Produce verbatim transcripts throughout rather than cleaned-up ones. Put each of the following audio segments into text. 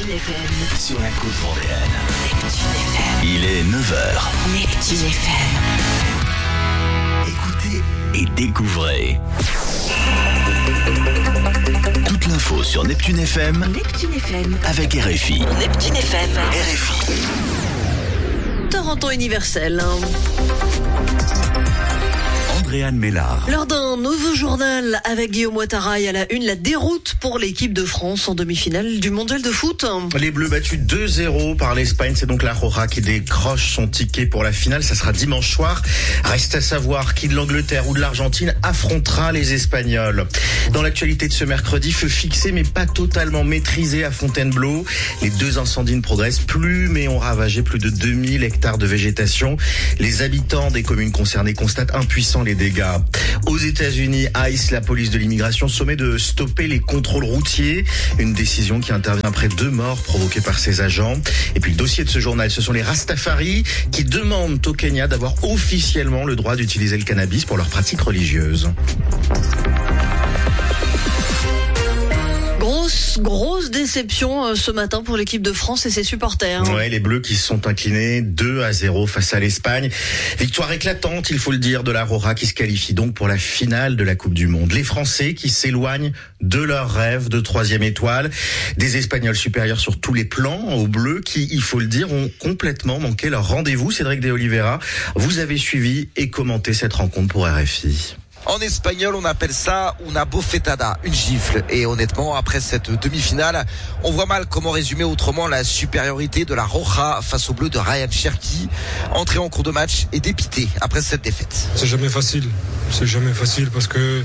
Neptune F M. Sur la côte vendéenne. Neptune F M. Il est neuf heures. Neptune F M. Écoutez et découvrez. Toute l'info sur Neptune F M. Neptune F M. Avec R F I. Neptune F M. R F I. Toronto universel. Andréane Mélard. Lors d'un nouveau journal avec Guillaume Ouattara et à la une, la déroute pour l'équipe de France en demi-finale du mondial de foot. Les Bleus battus deux zéro par l'Espagne, c'est donc la Roja qui décroche son ticket pour la finale. Ça sera dimanche soir. Reste à savoir qui de l'Angleterre ou de l'Argentine affrontera les Espagnols. Dans l'actualité de ce mercredi, feu fixé mais pas totalement maîtrisé à Fontainebleau. Les deux incendies ne progressent plus mais ont ravagé plus de deux mille hectares de végétation. Les habitants des communes concernées constatent impuissants les dégâts. Aux États-Unis, ICE, la police de l'immigration, sommet de stopper les contrôles routiers. Une décision qui intervient après deux morts provoquées par ces agents. Et puis le dossier de ce journal, ce sont les Rastafari qui demandent au Kenya d'avoir officiellement le droit d'utiliser le cannabis pour leurs pratiques religieuses. Grosse, grosse déception euh, ce matin pour l'équipe de France et ses supporters. Ouais, les Bleus qui se sont inclinés deux à zéro face à l'Espagne. Victoire éclatante, il faut le dire, de la Roja qui se qualifie donc pour la finale de la Coupe du Monde. Les Français qui s'éloignent de leur rêve de troisième étoile. Des Espagnols supérieurs sur tous les plans aux Bleus qui, il faut le dire, ont complètement manqué leur rendez-vous. Cédric de Oliveira, vous avez suivi et commenté cette rencontre pour R F I. En espagnol, on appelle ça una bofetada, une gifle. Et honnêtement, après cette demi-finale, on voit mal comment résumer autrement la supériorité de la Roja face au bleu de Ryan Cherki. Entré en cours de match et dépité après cette défaite. C'est jamais facile. C'est jamais facile parce que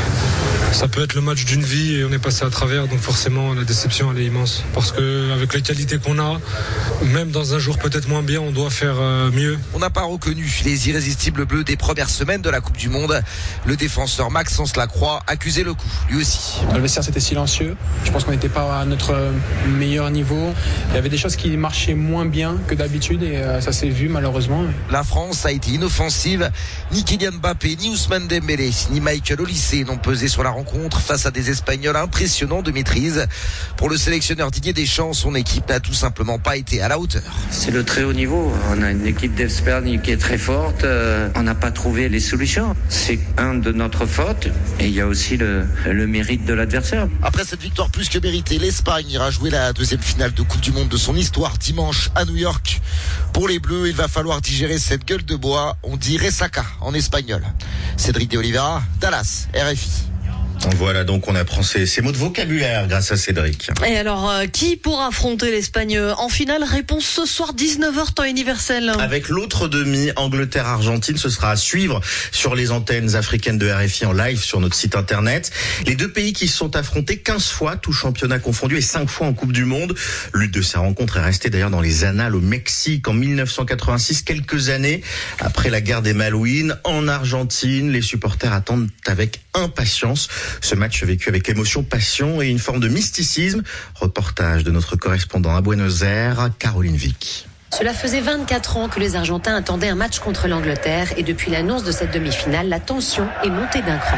ça peut être le match d'une vie et on est passé à travers. Donc forcément, la déception, elle est immense. Parce que avec les qualités qu'on a, même dans un jour peut-être moins bien, on doit faire mieux. On n'a pas reconnu les irrésistibles bleus des premières semaines de la Coupe du Monde. Le défenseur Maxence Lacroix accusait le coup, lui aussi. Dans le vestiaire, c'était silencieux. Je pense qu'on n'était pas à notre meilleur niveau. Il y avait des choses qui marchaient moins bien que d'habitude et ça s'est vu malheureusement. La France a été inoffensive. Ni Kylian Mbappé, ni Ousmane Dembélé, ni Michael Olise n'ont pesé sur la rencontre face à des Espagnols impressionnants de maîtrise. Pour le sélectionneur Didier Deschamps, son équipe n'a tout simplement pas été à la hauteur. C'est le très haut niveau. On a une équipe d'Espagne qui est très forte. On n'a pas trouvé les solutions. C'est un de notre faute et il y a aussi le, le mérite de l'adversaire. Après cette victoire plus que méritée, l'Espagne ira jouer la deuxième finale de Coupe du Monde de son histoire dimanche à New York. Pour les Bleus, il va falloir digérer cette gueule de bois. On dit ressaca en espagnol. Cédric de Oliveira, Dallas, R F I. Voilà, donc on apprend ces, ces mots de vocabulaire grâce à Cédric. Et alors, euh, qui pourra affronter l'Espagne en finale? Réponse ce soir, dix-neuf heures, temps universel. Avec l'autre demi, Angleterre-Argentine, ce sera à suivre sur les antennes africaines de R F I en live sur notre site internet. Les deux pays qui se sont affrontés quinze fois, tout championnat confondu, et cinq fois en Coupe du Monde. L'une de ces rencontres est restée d'ailleurs dans les annales au Mexique en mille neuf cent quatre-vingt-six, quelques années après la guerre des Malouines. En Argentine, les supporters attendent avec impatience ce match vécu avec émotion, passion et une forme de mysticisme. Reportage de notre correspondant à Buenos Aires, Caroline Vic. Cela faisait vingt-quatre ans que les Argentins attendaient un match contre l'Angleterre et depuis l'annonce de cette demi-finale, la tension est montée d'un cran.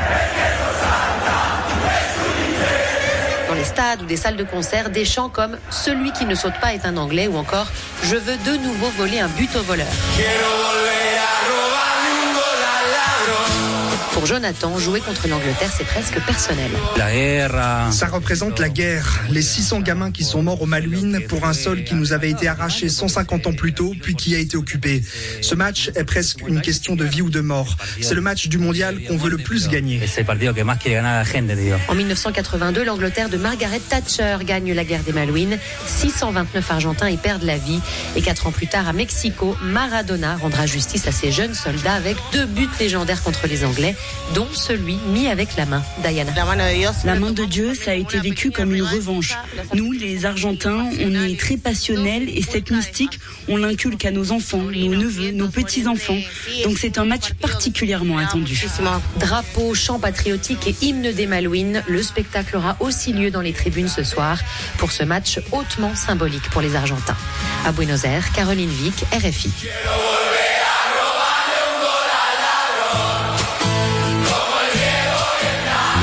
Dans les stades ou des salles de concert, des chants comme « Celui qui ne saute pas est un Anglais » ou encore « Je veux de nouveau voler un but au voleur ». Pour Jonathan, jouer contre l'Angleterre, c'est presque personnel. Ça représente la guerre. Les six cents gamins qui sont morts aux Malouines pour un sol qui nous avait été arraché cent cinquante ans plus tôt, puis qui a été occupé. Ce match est presque une question de vie ou de mort. C'est le match du mondial qu'on veut le plus gagner. En mille neuf cent quatre-vingt-deux, l'Angleterre de Margaret Thatcher gagne la guerre des Malouines. six cent vingt-neuf Argentins y perdent la vie. Et quatre ans plus tard, à Mexico, Maradona rendra justice à ses jeunes soldats avec deux buts légendaires contre les Anglais, dont celui mis avec la main. Diana. La main de Dieu, ça a été vécu comme une revanche. Nous, les Argentins, on est très passionnels et cette mystique, on l'inculque à nos enfants, nos neveux, nos petits-enfants. Donc c'est un match particulièrement attendu. Drapeau, chant patriotique et hymne des Malouines, le spectacle aura aussi lieu dans les tribunes ce soir pour ce match hautement symbolique pour les Argentins. À Buenos Aires, Caroline Vic, R F I. Voilà, en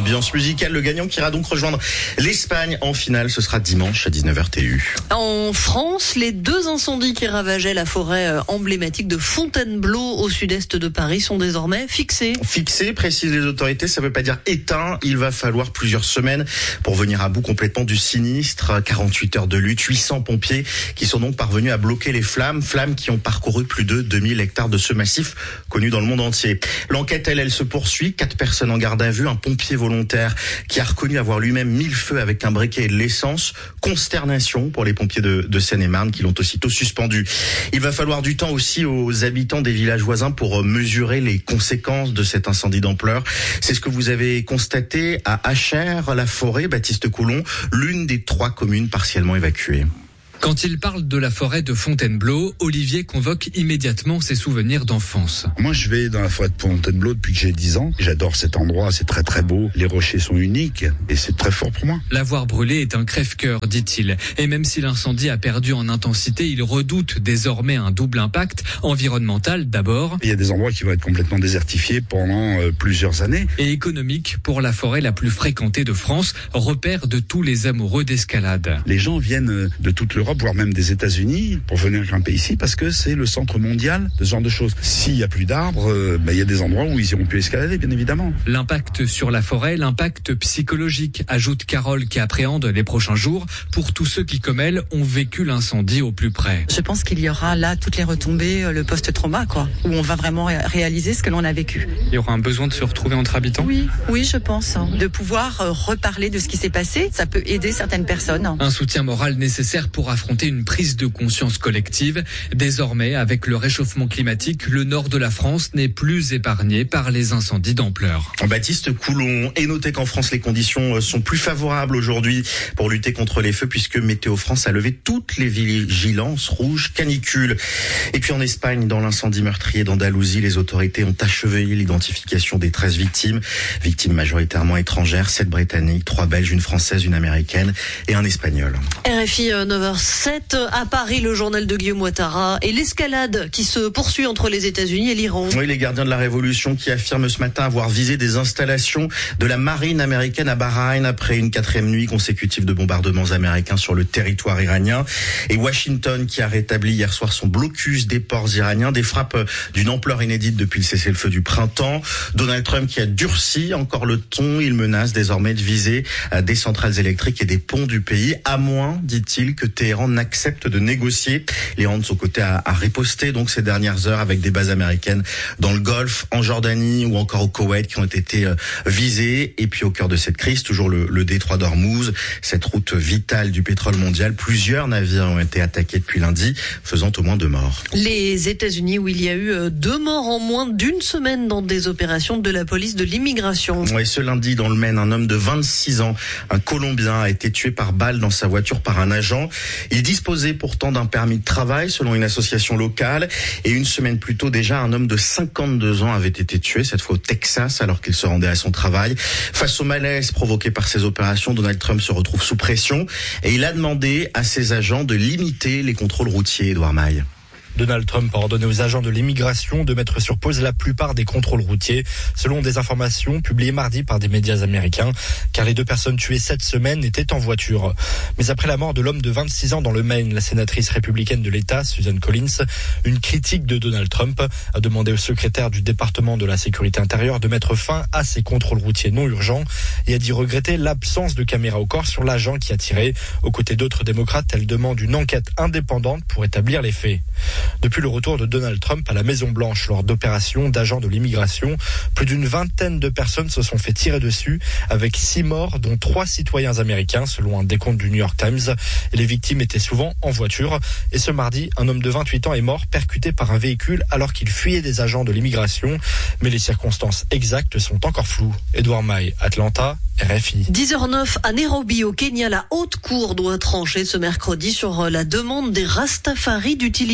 ambiance musicale. Le gagnant qui ira donc rejoindre l'Espagne en finale, ce sera dimanche à dix-neuf heures T U. En France, les deux incendies qui ravageaient la forêt emblématique de Fontainebleau au sud-est de Paris sont désormais fixés. Fixés, précisent les autorités, ça ne veut pas dire éteints. Il va falloir plusieurs semaines pour venir à bout complètement du sinistre. quarante-huit heures de lutte, huit cents pompiers qui sont donc parvenus à bloquer les flammes. Flammes qui ont parcouru plus de deux mille hectares de ce massif connu dans le monde entier. L'enquête, elle, elle se poursuit. Quatre personnes en garde à vue. Un pompier volontaire qui a reconnu avoir lui-même mis le feu avec un briquet et de l'essence. Consternation pour les pompiers de, de Seine-et-Marne qui l'ont aussitôt suspendu. Il va falloir du temps aussi aux habitants des villages voisins pour mesurer les conséquences de cet incendie d'ampleur. C'est ce que vous avez constaté à Achères-la-Forêt, Baptiste Coulon, l'une des trois communes partiellement évacuées. Quand il parle de la forêt de Fontainebleau, Olivier convoque immédiatement ses souvenirs d'enfance. Moi, je vais dans la forêt de Fontainebleau depuis que j'ai dix ans. J'adore cet endroit, c'est très très beau. Les rochers sont uniques et c'est très fort pour moi. L'avoir brûlé est un crève-cœur, dit-il. Et même si l'incendie a perdu en intensité, il redoute désormais un double impact environnemental d'abord. Il y a des endroits qui vont être complètement désertifiés pendant euh, plusieurs années. Et économique pour la forêt la plus fréquentée de France, repère de tous les amoureux d'escalade. Les gens viennent de toute l'Europe, voire même des États-Unis, pour venir grimper ici, parce que c'est le centre mondial de ce genre de choses. S'il n'y a plus d'arbres, euh, bah, il y a des endroits où ils iront plus escalader, bien évidemment. L'impact sur la forêt, l'impact psychologique, ajoute Carole qui appréhende les prochains jours pour tous ceux qui, comme elle, ont vécu l'incendie au plus près. Je pense qu'il y aura là toutes les retombées, le post-trauma, quoi, où on va vraiment réaliser ce que l'on a vécu. Il y aura un besoin de se retrouver entre habitants ? Oui, oui, je pense. Hein. De pouvoir euh, reparler de ce qui s'est passé, ça peut aider certaines personnes. Un soutien moral nécessaire pour affronter une prise de conscience collective. Désormais, avec le réchauffement climatique, le nord de la France n'est plus épargné par les incendies d'ampleur. Baptiste Coulon, et notez qu'en France, les conditions sont plus favorables aujourd'hui pour lutter contre les feux, puisque Météo France a levé toutes les vigilances rouges canicule. Et puis en Espagne, dans l'incendie meurtrier d'Andalousie, les autorités ont achevé l'identification des treize victimes. Victimes majoritairement étrangères, sept britanniques, trois belges, une française, une américaine et un espagnol. R F I neuf heures sept à Paris, le journal de Guillaume Ouattara et l'escalade qui se poursuit entre les États-Unis et l'Iran. Oui, les gardiens de la révolution qui affirment ce matin avoir visé des installations de la marine américaine à Bahreïn après une quatrième nuit consécutive de bombardements américains sur le territoire iranien. Et Washington qui a rétabli hier soir son blocus des ports iraniens, des frappes d'une ampleur inédite depuis le cessez-le-feu du printemps. Donald Trump qui a durci encore le ton, il menace désormais de viser des centrales électriques et des ponts du pays, à moins, dit-il, que Téhéran n'accepte de négocier. L'Iran de son côté a, a riposté donc ces dernières heures avec des bases américaines dans le Golfe, en Jordanie ou encore au Koweït qui ont été euh, visées. Et puis au cœur de cette crise, toujours le, le détroit d'Ormuz, cette route vitale du pétrole mondial. Plusieurs navires ont été attaqués depuis lundi, faisant au moins deux morts. Les États-Unis où il y a eu deux morts en moins d'une semaine dans des opérations de la police de l'immigration. Oui, ce lundi dans le Maine, un homme de vingt-six ans, un Colombien, a été tué par balle dans sa voiture par un agent. Il disposait pourtant d'un permis de travail selon une association locale. Et une semaine plus tôt déjà, un homme de cinquante-deux ans avait été tué, cette fois au Texas, alors qu'il se rendait à son travail. Face au malaise provoqué par ces opérations, Donald Trump se retrouve sous pression et il a demandé à ses agents de limiter les contrôles routiers. Édouard Maille. Donald Trump a ordonné aux agents de l'immigration de mettre sur pause la plupart des contrôles routiers, selon des informations publiées mardi par des médias américains, car les deux personnes tuées cette semaine étaient en voiture. Mais après la mort de l'homme de vingt-six ans dans le Maine, la sénatrice républicaine de l'État, Susan Collins, une critique de Donald Trump a demandé au secrétaire du département de la sécurité intérieure de mettre fin à ces contrôles routiers non urgents et a dit regretter l'absence de caméra au corps sur l'agent qui a tiré. Aux côtés d'autres démocrates, elle demande une enquête indépendante pour établir les faits. Depuis le retour de Donald Trump à la Maison-Blanche lors d'opérations d'agents de l'immigration, plus d'une vingtaine de personnes se sont fait tirer dessus, avec six morts, dont trois citoyens américains, selon un décompte du New York Times. Et les victimes étaient souvent en voiture. Et ce mardi, un homme de vingt-huit ans est mort, percuté par un véhicule alors qu'il fuyait des agents de l'immigration. Mais les circonstances exactes sont encore floues. Édouard Maille, Atlanta, R F I. dix heures neuf à Nairobi, au Kenya, la haute cour doit trancher ce mercredi sur la demande des Rastafari d'utiliser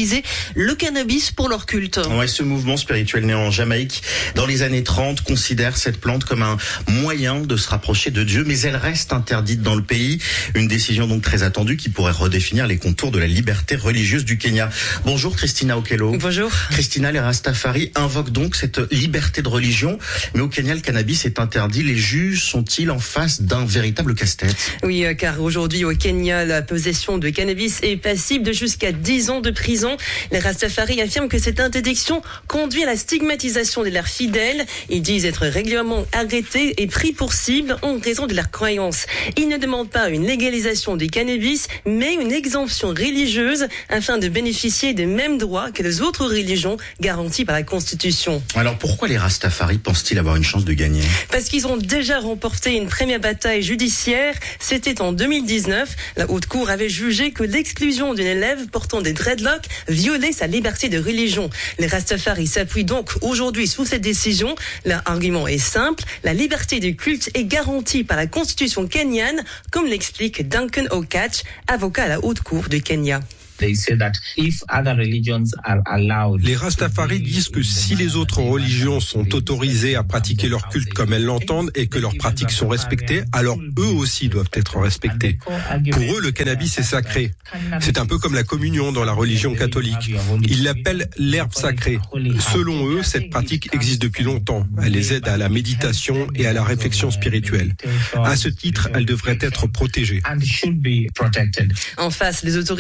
le cannabis pour leur culte. Ouais, ce mouvement spirituel né en Jamaïque dans les années trente considère cette plante comme un moyen de se rapprocher de Dieu, mais elle reste interdite dans le pays. Une décision donc très attendue qui pourrait redéfinir les contours de la liberté religieuse du Kenya. Bonjour Christina Okello. Bonjour. Christina, les Rastafari invoquent donc cette liberté de religion, mais au Kenya, le cannabis est interdit. Les juges sont-ils en face d'un véritable casse-tête? Oui, car aujourd'hui au Kenya, la possession de cannabis est passible de jusqu'à dix ans de prison. Les Rastafari affirment que cette interdiction conduit à la stigmatisation de leurs fidèles. Ils disent être régulièrement arrêtés et pris pour cible en raison de leurs croyances. Ils ne demandent pas une légalisation du cannabis, mais une exemption religieuse afin de bénéficier des mêmes droits que les autres religions garanties par la Constitution. Alors pourquoi les Rastafari pensent-ils avoir une chance de gagner? Parce qu'ils ont déjà remporté une première bataille judiciaire. C'était en deux mille dix-neuf. La Haute Cour avait jugé que l'exclusion d'une élève portant des dreadlocks violait sa liberté de religion. Les Rastafari s'appuient donc aujourd'hui sous cette décision. Leur argument est simple. La liberté du culte est garantie par la Constitution kenyane, comme l'explique Duncan Okatch, avocat à la Haute Cour du Kenya. Les Rastafari disent que si les autres religions sont autorisées à pratiquer leur culte comme elles l'entendent et que leurs pratiques sont respectées, alors eux aussi doivent être respectés. Pour eux, le cannabis est sacré. C'est un peu comme la communion dans la religion catholique. Ils l'appellent l'herbe sacrée. Selon eux, cette pratique existe depuis longtemps. Elle les aide à la méditation et à la réflexion spirituelle. À ce titre, elle devrait être protégée. En face, les autorités